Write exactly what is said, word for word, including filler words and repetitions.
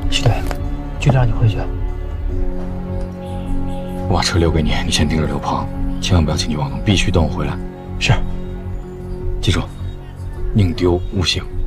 徐队，局里让你回去。 我把车留给你，你先盯着刘鹏，千万不要轻举妄动，必须等我回来。 是。 记住，宁丢勿醒。